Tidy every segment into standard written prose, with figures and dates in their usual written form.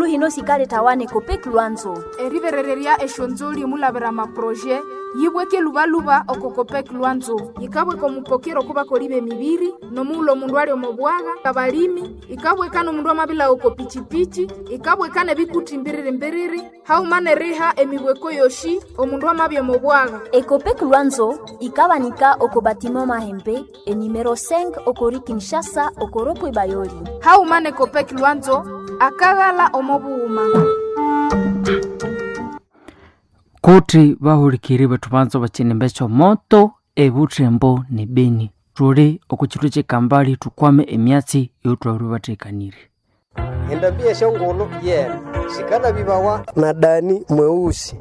hino sikale tawane Copec Luanzo. Eriverereria eshonzoli mulavera maproje yibweke lubaluba oko Copec Luanzo. Ikabweka omupokero kuba kolibe mibiri nomulo mundu ali omobwaga kabalimi ikabweka no mundu amabila oko pichipichi ikabweka ne bikuti mbiriri haumane reha emibweko yoshi omundu amabya omobwaga. Copec Luanzo ikabanika oko batimo Mahembe e numero 5 okori Kinshasa okoropo Bayoli. Haumane Copec Luanzo akagala omobuuma. Kuti bahulikiri batubanzo bachene mbecho moto ebutrembo ne Beni tuli okuchitu chekambali tukwame emyatsi yotwaru batekanire. Endambia shongolo shikana bibawa na Dani mweusi.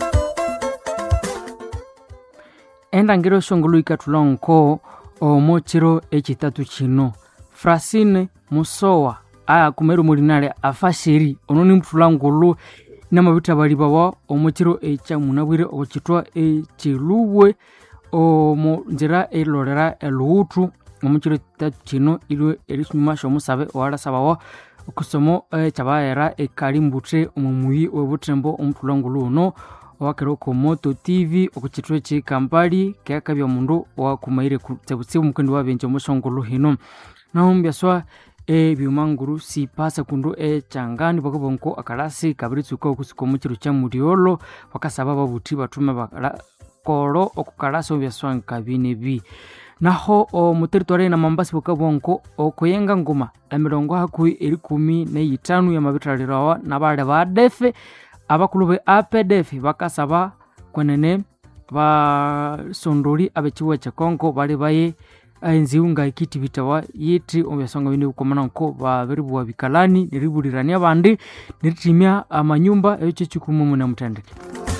Endangiro shongolo ikatulonko omochiro echitatu chino. Frasine Musowa kumeru mulinale afashiri ononi mtulangolo namabita bali bawa omochiro echa munabwire okutwa echilubwe omonjera elorera eluutu omochiro tatu chino ilwe elishumasho musabe wala sabawa okusomo chabaera ekalimbutre omumuyi webutrembo omtulangolo uno wakero ko Moto TV okuchitwe chikampali kyakabya mundu wakumaire kutsebutsibu mukendi wabenje omushongolo hino naombyaswa byumanguru si pasa kundu changani bakobonko akalasi kabritsuko kusiko muchiru cha mudiolo bakasaba babuti batume bakala koro okukalasi obyaswa nkabinebi naho mu territory na Mambasi bakobonko okoyenga ngoma emirongo hakui eri 15 ya mabitalirawa nabale ba defe abakulube APDF bakasaba kwenene ba sondoli abechiwe cha Kongo bali baye enziunga ikiti bitawa yiti obyasonga bine ukomana nko ba beribu bikalani niribulirani abandi niritimya amanyumba echo chikumu na mutandike.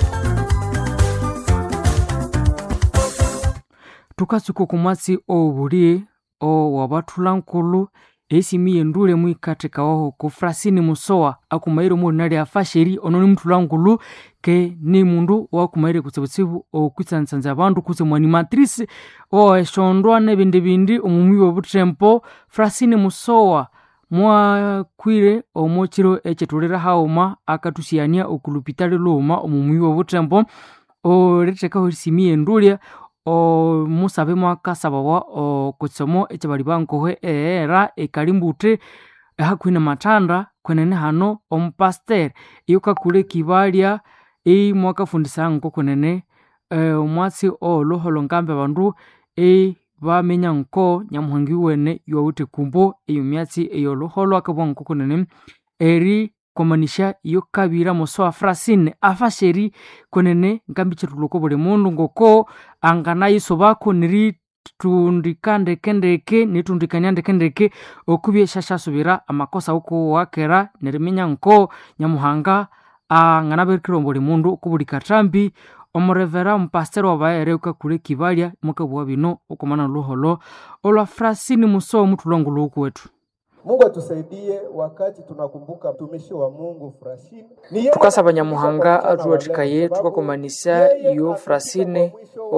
Tukasuko kumwatsi obuli wabatulankulu esimi yendule mwikatika waho ku Frasine Musowa akumairo munali afasheri ononi mtulangulu ke ni mundu wakumaire kutsebutsibu okutsansanza abantu kutse mwanimatrice eshondwa nebindi omumwi obutrempo. Frasine Musowa mwakwire omochiro echetulera hauma akatusiania okulupitale luma omumwi obutrempo oreteka esimi yendule musabe mwakasabawa okutsomo echabali bankohe era ekalimbute hakwina matanda kwenene hano ompasteur yuka kule kibalya mwakafundisa nko kwenene omwatsi loholo ngambe bandu bamenya nko nyamuhangi wene yowute kumbo eyumyatsi eyoloholo akabonko kwenene eri komanisha iyo kabira Musowa Frasine afasheri kwenene ngambi chituloko bole mundu ngoko angana isobako niri tundikandekendeke nitundikanyandekendeke okubye shashasubira amakosa uko wakera nerimenya nko nyamuhanga angana berikiro bole mundu kubulika trambi omurevera mpastero wabaere ukakule kibalya mukabwa bino okomana loholo olwa Frasine Musowa mutulongolo ukwetu. Mungu atusaidie wakati tunakumbuka mtumishi wa Mungu Frasine. Tukasaba nyamuhanga atuwatikaye tukakomanisa iyo Frasine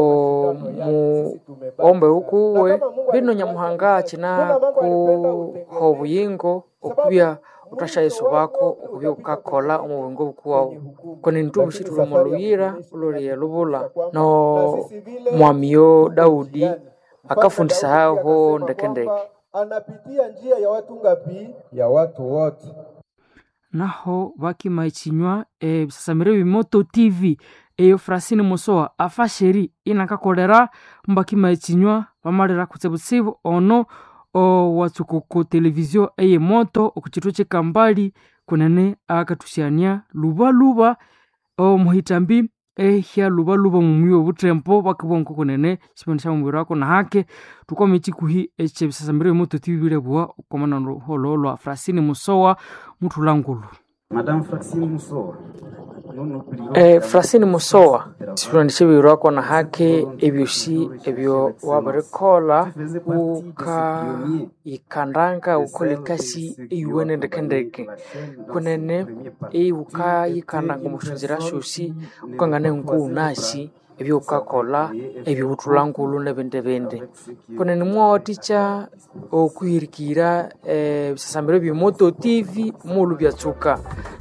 ombe ukuwe bino nyamuhanga achina kuhobuyingo okubya utasha Yesu bako okubya ukakola omubingo bukuwawo kone ntubushitu muluyira uloriye lubula no mwamiyo Daudi akafundisa haho ndekendeke anapitia njia ya watu ngapi? Ya watu wote. Naho bakimaichinywa sasamire Moto TV eyo Frasine Musowa afasheri inakakolera mbakimaichinywa bamalera kutsebutsibu ono watsuko televizio eye Moto okuchitwe chekambali kunene akatusiania lubaluba muhitambi ehya lubaluba mumwi obutrempo bakibonko kunene siponisha mubirako na hake tukomechi kuhi echebisasambire Moto TV bilebwa komana hololo Frasine Musowa mutulangulu. Madame Frasine Musowa Frasine Musowa siponisha mubirako na hake ebyoshi ebyo wabarekola uka ikandanga ukolikasi iwene ndekendeke kunene uka ikandanga mushuzira shoshi ukangane nkunashi ebyo ukakola ebyo utulangulu nebende kunene mwoticha okuhirikira bisasamiro byo Moto TV mulu byatsuka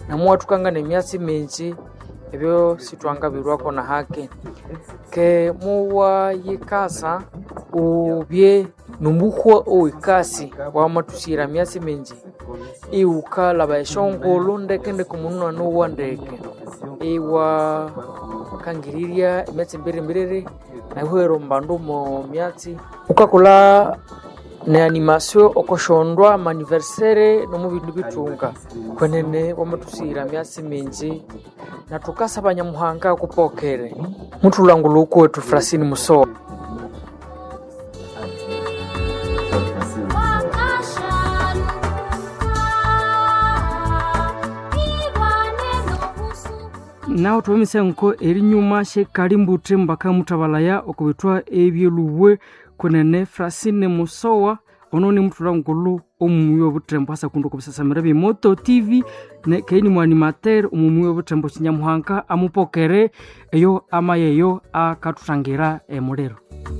namuwathukanga nemyatsi minji ebyo sitwangabirwako na hake ke muwa yikasa ubye numbuhwa oikasi wamatusira myatsi minji iuka laba eshongolo ndeke ndekumununa nuwa ndeke iwa kangiriria myatsi mbere na huero mbandu mo myatsi ukakula ne animation okoshondwa maniversere no mu bintu bitunga kwenene wamatusira myatsi minji na tukasa banyamuhanga kupokere mutulangulu kwetu Francine Musowa. Nao tuwemise nko erinyuma shekalimbutre mbaka mutabalaya okubitwa ebyoluwe kwenene Francine Musowa ononi mutulangulu omumuyo obutrembo hasa kundu kubisasamira bimoto TV ne kaini mu animateur omumuyo obutrembo kinyamuhanga amupokere eyo amayeyo akatutangira emulero.